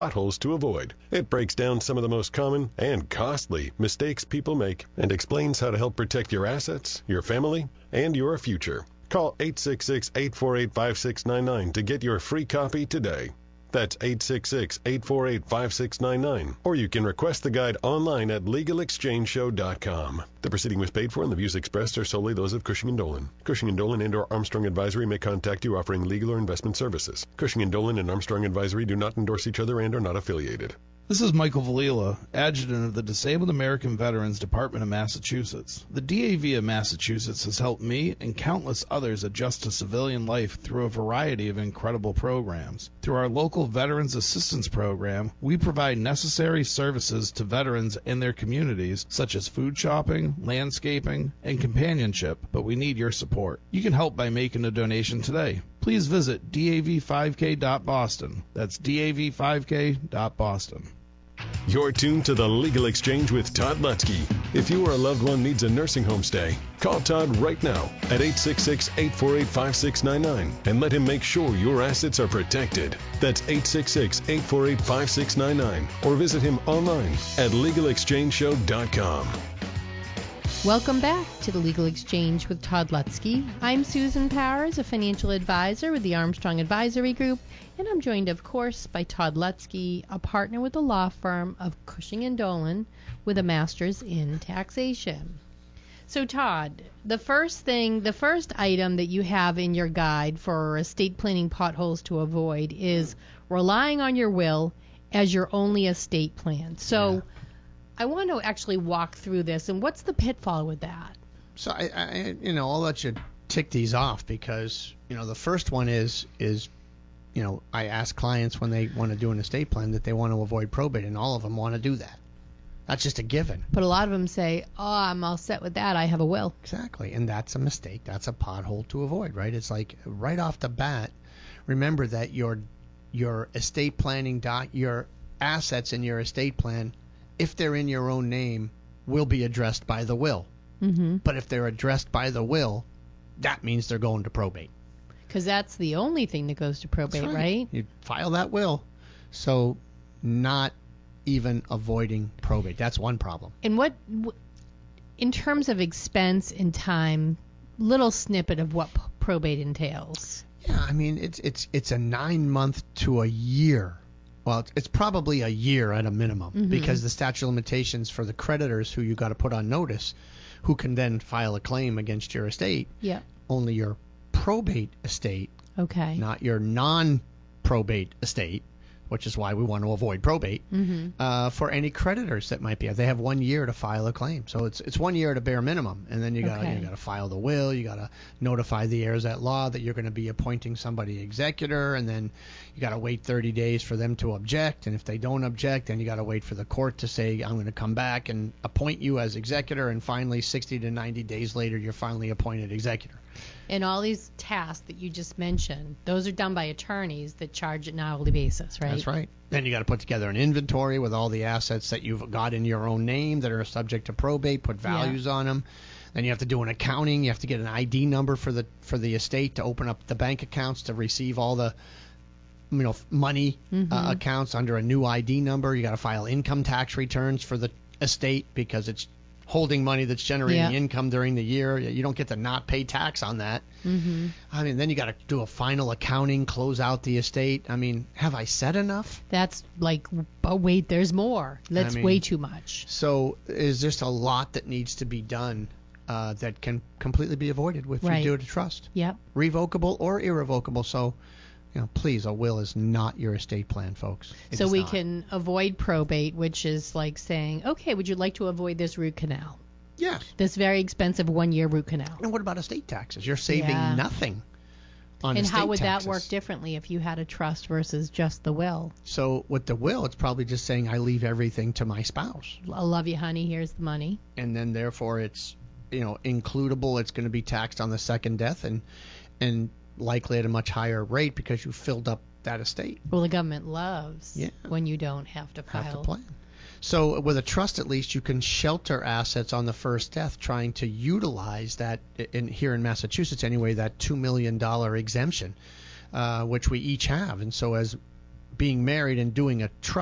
potholes to avoid. It breaks down some of the most common and costly mistakes people make and explains how to help protect your assets, your family, and your future. Call 866-848-5699 to get your free copy today. That's 866-848-5699. Or you can request the guide online at LegalExchangeShow.com. The proceeding was paid for and the views expressed are solely those of Cushing & Dolan. Cushing & Dolan and/or Armstrong Advisory may contact you offering legal or investment services. Cushing & Dolan and Armstrong Advisory do not endorse each other and are not affiliated. This is Michael Valila, Adjutant of the Disabled American Veterans Department of Massachusetts. The DAV of Massachusetts has helped me and countless others adjust to civilian life through a variety of incredible programs. Through our local Veterans Assistance Program, we provide necessary services to veterans and their communities, such as food shopping, landscaping, and companionship, but we need your support. You can help by making a donation today. Please visit dav5k.boston. That's dav5k.boston. You're tuned to the Legal Exchange with Todd Lutzke. If you or a loved one needs a nursing home stay, call Todd right now at 866-848-5699 and let him make sure your assets are protected. That's 866-848-5699 or visit him online at LegalExchangeShow.com. Welcome back to the Legal Exchange with Todd Lutzke. I'm Susan Powers, a financial advisor with the Armstrong Advisory Group, and I'm joined, of course, by Todd Lutzke, a partner with the law firm of Cushing & Dolan with a master's in taxation. So, Todd, the first item that you have in your guide for estate planning potholes to avoid is relying on your will as your only estate plan. So, I want to actually walk through this, and what's the pitfall with that? So I'll let you tick these off because the first one is I ask clients when they want to do an estate plan that they want to avoid probate, and all of them want to do that. That's just a given. But a lot of them say, I'm all set with that. I have a will. Exactly, and that's a mistake. That's a pothole to avoid, right? It's like right off the bat, remember that your estate planning your assets in your estate plan, if they're in your own name, will be addressed by the will. Mm-hmm. But if they're addressed by the will, that means they're going to probate. Because that's the only thing that goes to probate, right? You file that will. So not even avoiding probate. That's one problem. And what in terms of expense and time, little snippet of what probate entails? Yeah, I mean, it's a 9 month to a year. Well, it's probably a year at a minimum because the statute of limitations for the creditors who you got to put on notice, who can then file a claim against your estate, only your probate estate, not your non-probate estate, which is why we want to avoid probate, for any creditors that might be. They have 1 year to file a claim. So it's 1 year at a bare minimum. And then you got to file the will. You got to notify the heirs at law that you're going to be appointing somebody executor. And then you got to wait 30 days for them to object. And if they don't object, then you got to wait for the court to say, I'm going to come back and appoint you as executor. And finally, 60 to 90 days later, you're finally appointed executor. And all these tasks that you just mentioned, those are done by attorneys that charge an hourly basis, right? That's right. Then you got to put together an inventory with all the assets that you've got in your own name that are subject to probate, put values on them. Then you have to do an accounting. You have to get an ID number for the estate to open up the bank accounts to receive all the money accounts under a new ID number. You got to file income tax returns for the estate because it's holding money that's generating income during the year. You don't get to not pay tax on that. I mean, then you got to do a final accounting, close out the estate. I mean, have I said enough? That's like, oh, wait, there's more. That's way too much. So is just a lot that needs to be done that can completely be avoided if you do it to trust. Yep. Revocable or irrevocable. So, please, a will is not your estate plan, folks. So we can avoid probate, which is like saying, okay, would you like to avoid this root canal? Yes. This very expensive 1 year root canal. And what about estate taxes? You're saving nothing on estate taxes. And how would that work differently if you had a trust versus just the will? So with the will, it's probably just saying I leave everything to my spouse. I love you, honey. Here's the money. And then therefore it's, includable. It's going to be taxed on the second death and likely at a much higher rate because you filled up that estate. Well, the government loves when you don't have to file. Have to plan. So with a trust, at least, you can shelter assets on the first death, trying to utilize that, here in Massachusetts anyway, that $2 million exemption, which we each have. And so as being married and doing a trust